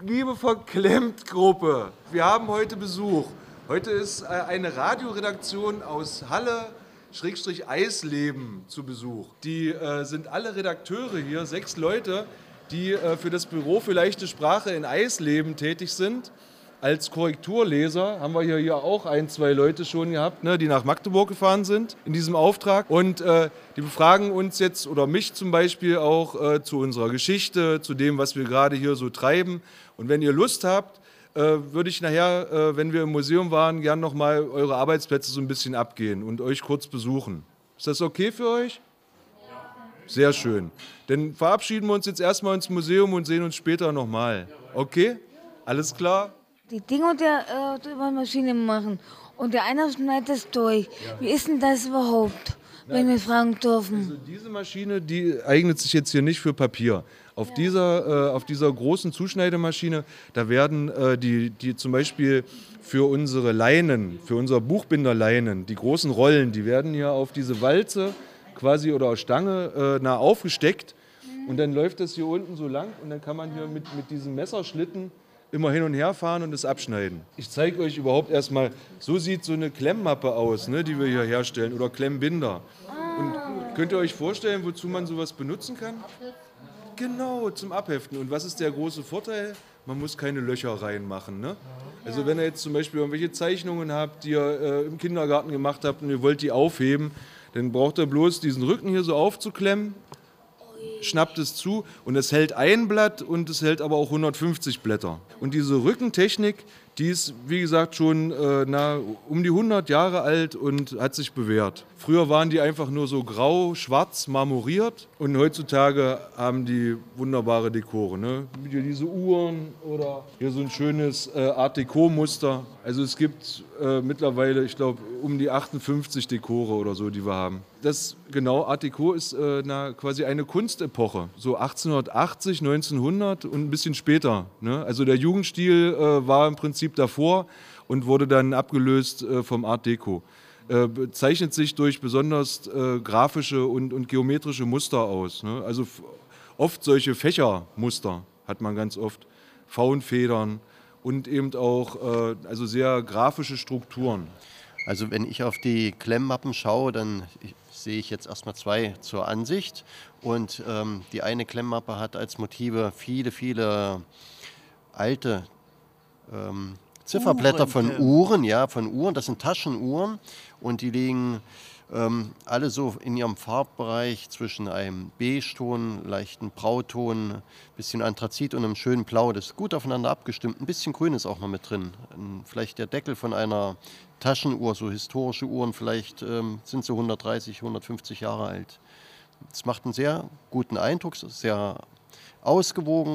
Liebe Verklemmt-Gruppe, wir haben heute Besuch. Heute ist eine Radioredaktion aus Halle/Eisleben zu Besuch. Die sind alle Redakteure hier, 6 Leute, die für das Büro für leichte Sprache in Eisleben tätig sind. Als Korrekturleser haben wir hier auch 1, 2 Leute schon gehabt, ne, die nach Magdeburg gefahren sind in diesem Auftrag. Und die befragen uns jetzt, oder mich zum Beispiel auch, zu unserer Geschichte, zu dem, was wir gerade hier so treiben. Und wenn ihr Lust habt, würde ich nachher, wenn wir im Museum waren, gern nochmal eure Arbeitsplätze so ein bisschen abgehen und euch kurz besuchen. Ist das okay für euch? Sehr schön. Dann verabschieden wir uns jetzt erstmal ins Museum und sehen uns später nochmal. Okay? Alles klar? Die Dinge der Maschine machen und der einer schneidet es durch. Ja. Wie ist denn das überhaupt, wenn wir fragen dürfen? Also diese Maschine, die eignet sich jetzt hier nicht für Papier. Auf dieser großen Zuschneidemaschine, da werden die zum Beispiel für unsere Leinen, für unser Buchbinderleinen, die großen Rollen, die werden hier auf diese Walze quasi oder Stange aufgesteckt und dann läuft das hier unten so lang und dann kann man hier mit diesem Messerschlitten immer hin und her fahren und es abschneiden. Ich zeige euch überhaupt erstmal, so sieht so eine Klemmmappe aus, ne, die wir hier herstellen, oder Klemmbinder. Und könnt ihr euch vorstellen, wozu man sowas benutzen kann? Genau, zum Abheften. Und was ist der große Vorteil? Man muss keine Löcher reinmachen. Ne? Also wenn ihr jetzt zum Beispiel irgendwelche Zeichnungen habt, die ihr im Kindergarten gemacht habt und ihr wollt die aufheben, dann braucht ihr bloß diesen Rücken hier so aufzuklemmen, schnappt es zu und es hält ein Blatt und es hält aber auch 150 Blätter. Und diese Rückentechnik, die ist, wie gesagt, schon um die 100 Jahre alt und hat sich bewährt. Früher waren die einfach nur so grau, schwarz, marmoriert und heutzutage haben die wunderbare Dekore. Ne? Hier diese Uhren oder hier so ein schönes Art Deco-Muster. Also es gibt mittlerweile, ich glaube, um die 58 Dekore oder so, die wir haben. Das genau, Art Deco ist quasi eine Kunstepoche. So 1880, 1900 und ein bisschen später. Ne? Also der Jugendstil war im Prinzip davor und wurde dann abgelöst vom Art Deco. Zeichnet sich durch besonders grafische und geometrische Muster aus. Ne? Also oft solche Fächermuster hat man ganz oft, Faunfedern und eben auch also sehr grafische Strukturen. Also wenn ich auf die Klemmmappen schaue, dann sehe ich jetzt erstmal 2 zur Ansicht. Und die eine Klemmmappe hat als Motive viele, viele alte Zifferblätter von Uhren, ja, von Uhren. Das sind Taschenuhren und die liegen alle so in ihrem Farbbereich zwischen einem Beige-Ton, leichten Brauton, bisschen Anthrazit und einem schönen Blau. Das ist gut aufeinander abgestimmt. Ein bisschen Grün ist auch noch mit drin. Vielleicht der Deckel von einer Taschenuhr, so historische Uhren, vielleicht sind sie 130, 150 Jahre alt. Es macht einen sehr guten Eindruck, sehr ausgewogen.